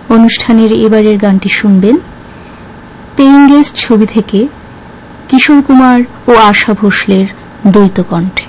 অনুষ্ঠানের এবারের গানটি শুনবেন পেইং গেস্ট ছবি থেকে কিশোর কুমার ও আশা ভোসলের দ্বৈত কণ্ঠে।